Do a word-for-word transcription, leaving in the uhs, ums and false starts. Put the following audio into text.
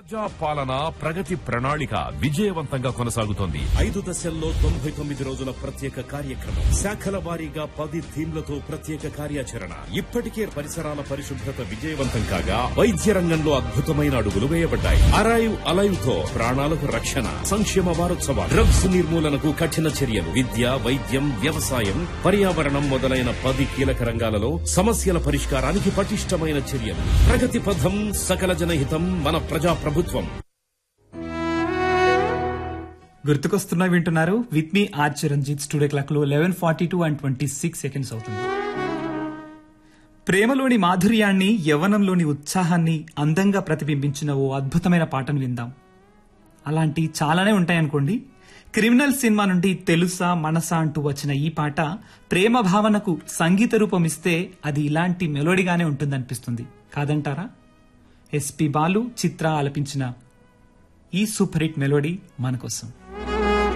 ప్రజా పాలన ప్రగతి ప్రణాళిక విజయవంతంగా కొనసాగుతోంది. ఐదు దశల్లో తొంభై తొమ్మిది రోజుల ప్రత్యేక కార్యక్రమం, శాఖల వారీగా పది థీమ్లతో ప్రత్యేక కార్యాచరణ. ఇప్పటికే పరిసరాల పరిశుభ్రత విజయవంతం కాగా వైద్య రంగంలో అద్భుతమైన అడుగులు వేయబడ్డాయి. అరైవ్ అలైవ్ తో ప్రాణాలకు రక్షణ. సంక్షేమ వారోత్సవాలు, డ్రగ్స్ నిర్మూలనకు కఠిన చర్యలు, విద్య, వైద్యం, వ్యవసాయం, పర్యావరణం మొదలైన పది కీలక రంగాలలో సమస్యల పరిష్కారానికి పటిష్టమైన చర్యలు. ప్రగతి పథం, సకల జనహితం, మన ప్రజా ప్రభుత్వం. గుర్తుకొస్తున్నా వింటున్నారు with me are Chiranjit. Studio clock లో eleven forty two and twenty six seconds అవుతుంది. ప్రేమలోని మాధుర్యాన్ని, యవ్వనంలోని ఉత్సాహాన్ని అందంగా ప్రతిబింబించిన ఓ అద్భుతమైన పాటను విందాం. అలాంటి చాలానే ఉంటాయనుకోండి. క్రిమినల్ సినిమా నుండి తెలుసా మనసా అంటూ వచ్చిన ఈ పాట ప్రేమ భావనకు సంగీత రూపం ఇస్తే అది ఇలాంటి మెలోడీగానే ఉంటుందనిపిస్తుంది, కాదంటారా? ఎస్పి బాలు, చిత్ర ఆలపించిన ఈ సూపర్ హిట్ మెలోడీ మన కోసం.